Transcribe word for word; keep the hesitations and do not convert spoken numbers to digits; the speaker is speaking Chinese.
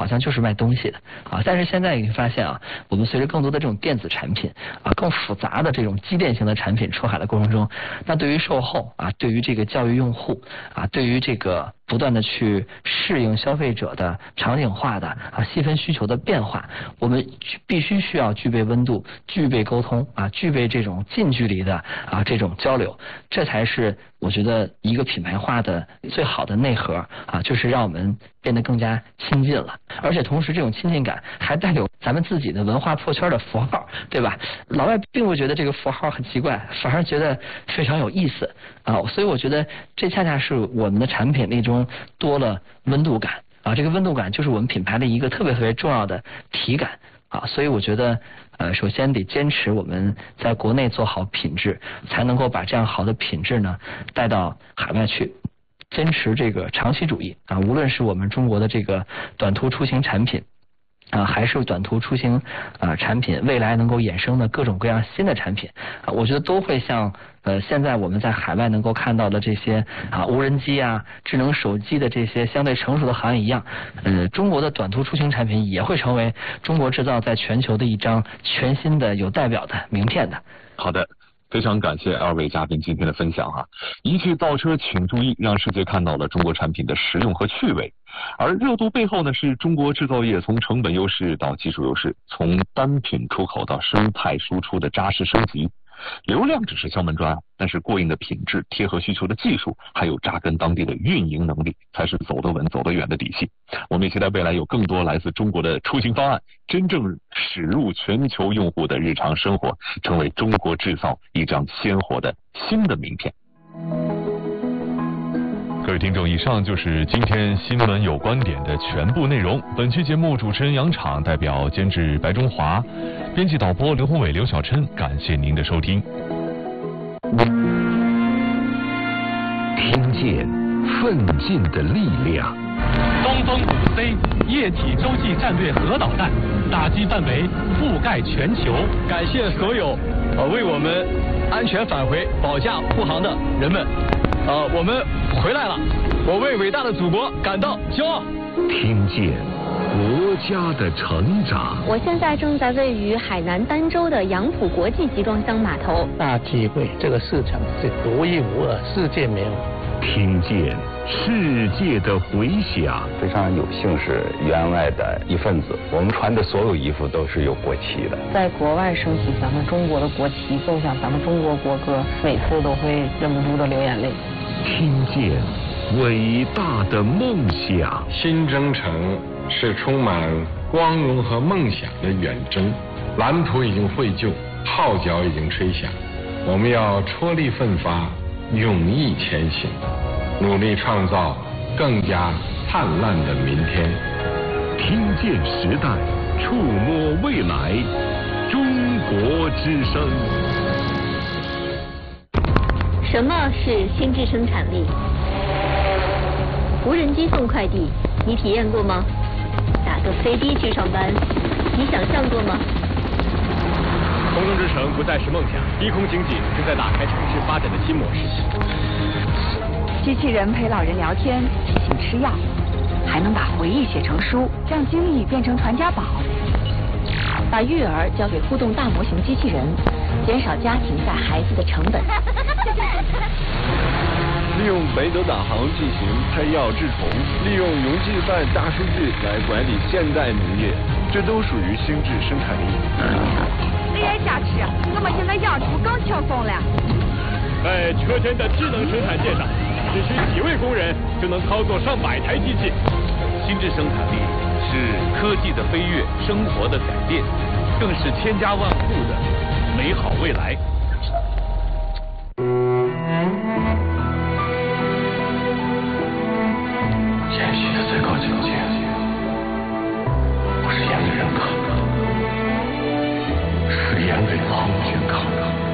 像就是卖东西的啊。但是现在你会发现啊，我们随着更多的这种电子产品啊，更复杂的这种机电型的产品出海的过程中，那对于售后啊，对于这个教育用户啊，对于这个不断的去适应消费者的场景化的啊细分需求的变化，我们必须需要具备温度，具备沟通啊，具备这种近距离的啊这种交流，这才是我觉得一个品牌化的最好的内核啊，就是让我们变得更加亲近了，而且同时这种亲近感还带有咱们自己的文化破圈的符号，对吧？老外并不觉得这个符号很奇怪，反而觉得非常有意思啊，所以我觉得这恰恰是我们的产品力中多了温度感啊，这个温度感就是我们品牌的一个特别特别重要的体感啊，所以我觉得呃，首先得坚持我们在国内做好品质，才能够把这样好的品质呢带到海外去。坚持这个长期主义啊，无论是我们中国的这个短途出行产品啊，还是短途出行啊产品，未来能够衍生的各种各样新的产品啊，我觉得都会像呃现在我们在海外能够看到的这些啊无人机啊、智能手机的这些相对成熟的行业一样，呃，中国的短途出行产品也会成为中国制造在全球的一张全新的有代表的名片的。 好的。非常感谢二位嘉宾今天的分享哈！一汽造车请注意，让世界看到了中国产品的实用和趣味。而热度背后呢，是中国制造业从成本优势到技术优势，从单品出口到生态输出的扎实升级。流量只是敲门砖，但是过硬的品质、贴合需求的技术，还有扎根当地的运营能力，才是走得稳、走得远的底气。我们也期待未来有更多来自中国的出行方案，真正驶入全球用户的日常生活，成为中国制造一张鲜活的新的名片。各位听众，以上就是今天新闻有观点的全部内容。本期节目主持人杨昶，代表监制白中华，编辑导播刘宏伟、刘小琛，感谢您的收听。 听见奋进的力量。 东风五 C 液体洲际战略核导弹打击范围覆盖全球。 感谢所有呃为我们安全返回保驾护航的人们。呃，我们回来了，我为伟大的祖国感到骄傲。 听见国家的成长。 我现在正在位于海南儋州的杨浦国际集装箱码头， 大体会这个市场是独一无二，世界没有。 听见世界的回响。 非常有幸是员外的一份子，我们穿的所有衣服都是有国旗的。 在国外升起咱们中国的国旗，奏响咱们中国国歌，每次都会忍不住的流眼泪。 听见伟大的梦想。 新征程是充满光荣和梦想的远征，蓝图已经绘就，号角已经吹响，我们要踔厉奋发，勇毅前行，努力创造更加灿烂的明天。 听见时代，触摸未来，中国之声。 什么是心智生产力？无人机送快递，你体验过吗？打个飞的去上班，你想象过吗？ 空中之城不再是梦想，低空经济正在打开城市发展的新模式。 机器人陪老人聊天，提醒吃药，还能把回忆写成书，让经历变成传家宝。 把育儿交给互动大模型机器人，减少家庭带孩子的成本。 利用北斗导航进行配药治虫，利用云计算大数据来管理现代农业，这都属于心智生产力。 你也想吃，我们现在养猪更轻松了。 在车间的智能生产线上，只需几位工人就能操作上百台机器。 心智生产力是科技的飞跃，生活的改变，更是千家万户的美好未来。 谦虚的最高境界，不是言给人看的，是言给苍天看的。